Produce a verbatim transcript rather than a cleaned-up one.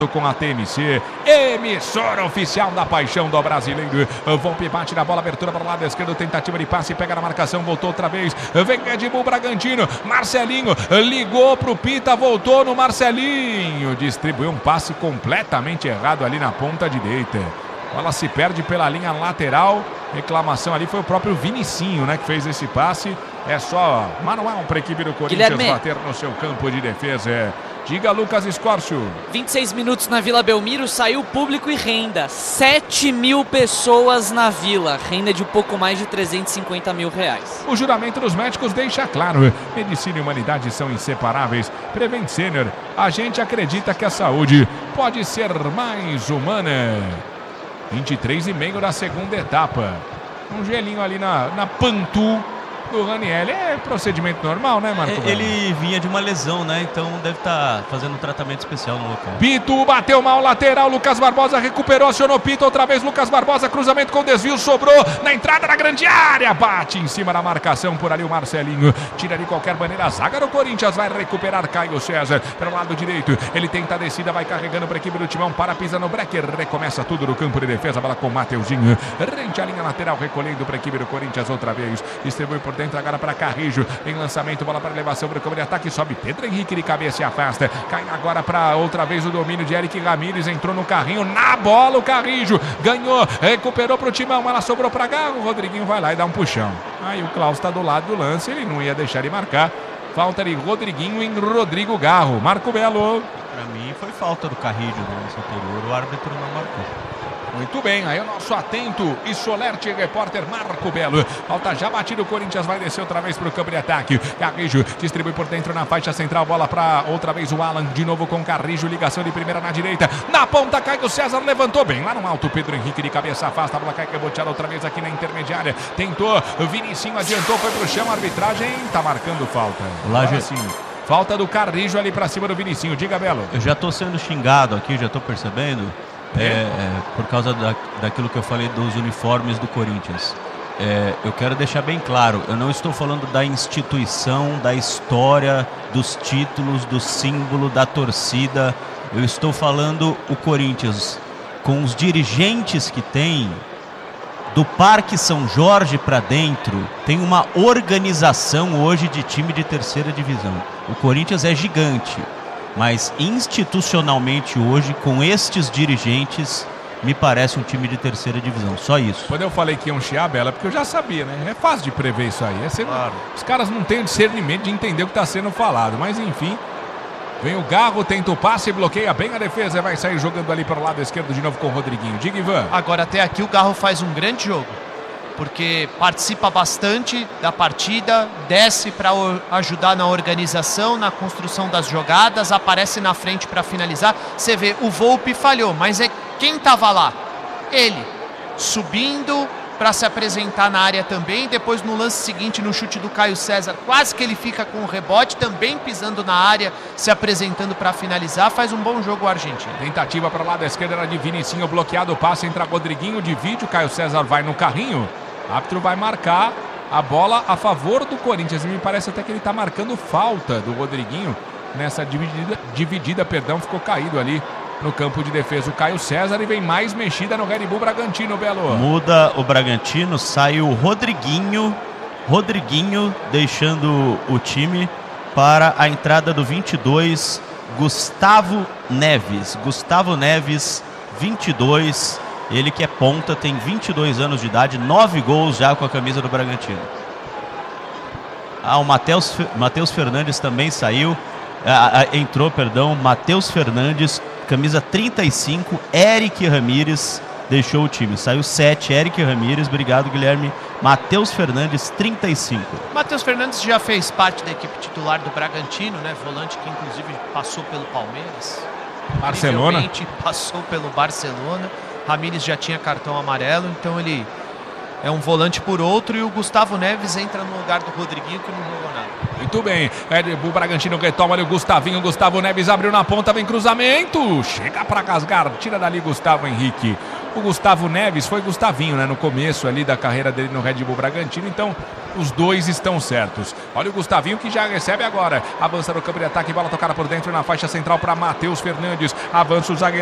com a T M C, emissora oficial da paixão do brasileiro. Volpe bate na bola, abertura para o lado esquerdo, tentativa de passe, pega na marcação, voltou outra vez, vem Red Bull Bragantino, Marcelinho ligou pro Pita, voltou no Marcelinho, distribuiu um passe completamente errado ali na ponta direita. Bola se perde pela linha lateral, reclamação ali foi o próprio Vinicinho, né, que fez esse passe. É só manual para a equipe do Corinthians Guilherme. Bater no seu campo de defesa. Diga, Lucas Escórcio. vinte e seis minutos na Vila Belmiro, saiu público e renda. sete mil pessoas na Vila, renda de um pouco mais de trezentos e cinquenta mil reais. O juramento dos médicos deixa claro, medicina e humanidade são inseparáveis. Prevent Senior, a gente acredita que a saúde pode ser mais humana. vinte e três e meio da segunda etapa. Um gelinho ali na, na Pantu do Raniel. É procedimento normal, né, Marco? Ele vinha de uma lesão, né? Então deve estar fazendo um tratamento especial no local. Pito bateu mal, lateral. Lucas Barbosa recuperou, acionou Pito outra vez. Lucas Barbosa, cruzamento com desvio, sobrou na entrada da grande área. Bate em cima da marcação por ali o Marcelinho. Tira de qualquer maneira a zaga do Corinthians. Vai recuperar Caio César pelo lado direito. Ele tenta a descida, vai carregando para a equipe do Timão. Para, pisa no break. Recomeça tudo no campo de defesa. Bola com o Mateuzinho. Rente a linha lateral, recolhendo para a equipe do Corinthians outra vez. Distribui por dentro agora para Carrijo, em lançamento, bola para elevação para o campo de ataque, sobe Pedro Henrique de cabeça e afasta, cai agora para outra vez o domínio de Eric Ramírez, entrou no carrinho, na bola o Carrijo, ganhou, recuperou para o Timão, ela sobrou para Garro, o Rodriguinho vai lá e dá um puxão, aí o Klaus está do lado do lance, ele não ia deixar de marcar, falta de Rodriguinho em Rodrigo Garro. Marco Belo. Para mim foi falta do Carrijo no lance anterior, o árbitro não marcou. Muito bem, aí o nosso atento e solerte repórter Marco Belo. Falta já batido, o Corinthians vai descer outra vez para o campo de ataque. Carrijo distribui por dentro na faixa central, bola para outra vez o Alan, de novo com Carrijo, ligação de primeira na direita. Na ponta, Caio César levantou bem, lá no alto, Pedro Henrique de cabeça afasta, a bola cai reboteada outra vez aqui na intermediária. Tentou, Vinicinho adiantou, foi pro chão, a arbitragem tá marcando falta. Lá já sim. Falta do Carrijo ali para cima do Vinicinho, diga, Belo. Eu já tô sendo xingado aqui, já tô percebendo. É, é, por causa da, daquilo que eu falei dos uniformes do Corinthians. É, eu quero deixar bem claro, eu não estou falando da instituição, da história, dos títulos, do símbolo, da torcida. Eu estou falando o Corinthians, com os dirigentes que tem, do Parque São Jorge para dentro, tem uma organização hoje de time de terceira divisão. O Corinthians é gigante. Mas institucionalmente hoje, com estes dirigentes, me parece um time de terceira divisão, só isso. Quando eu falei que iam chiar, Bela, porque eu já sabia, né? É fácil de prever isso aí. É ser... claro. Os caras não têm o discernimento de entender o que está sendo falado, mas enfim. Vem o Garro, tenta o passe, bloqueia bem a defesa, vai sair jogando ali para o lado esquerdo de novo com o Rodriguinho. Diga, Ivan. Agora até aqui o Garro faz um grande jogo, porque participa bastante da partida, desce para ajudar na organização, na construção das jogadas, aparece na frente para finalizar. Você vê, o Volpe falhou, mas é quem estava lá? Ele, subindo para se apresentar na área também. Depois no lance seguinte, no chute do Caio César, quase que ele fica com o rebote, também pisando na área, se apresentando para finalizar. Faz um bom jogo o argentino. Tentativa para o lado esquerdo, era de Vinicinho, bloqueado o passe, entra Rodriguinho, divide, o Caio César vai no carrinho. O árbitro vai marcar a bola a favor do Corinthians. E me parece até que ele está marcando falta do Rodriguinho nessa dividida, dividida, perdão, ficou caído ali no campo de defesa. O Caio César e vem mais mexida no Red Bull Bragantino, Belo. Muda o Bragantino, sai o Rodriguinho, Rodriguinho deixando o time para a entrada do vinte e dois, Gustavo Neves. Gustavo Neves, vinte e dois. Ele que é ponta, tem vinte e dois anos de idade, nove gols já com a camisa do Bragantino. Ah, o Matheus, Matheus Fernandes também saiu, ah, ah, entrou, perdão, Matheus Fernandes, camisa trinta e cinco, Eric Ramírez deixou o time. Saiu sete, Eric Ramírez, obrigado, Guilherme. Matheus Fernandes, trinta e cinco. Matheus Fernandes já fez parte da equipe titular do Bragantino, né? Volante que inclusive passou pelo Palmeiras. Barcelona. Passou pelo Barcelona. Ramírez já tinha cartão amarelo, então ele é um volante por outro, e o Gustavo Neves entra no lugar do Rodriguinho, que não jogou nada. Muito bem, Red Bull Bragantino retoma ali o Gustavinho, Gustavo Neves abriu na ponta, vem cruzamento, chega para rasgar, tira dali Gustavo Henrique. O Gustavo Neves foi Gustavinho, né? No começo ali da carreira dele no Red Bull Bragantino. Então, os dois estão certos. Olha o Gustavinho que já recebe agora. Avança no campo de ataque, bola tocada por dentro na faixa central para Matheus Fernandes. Avança o zagueiro.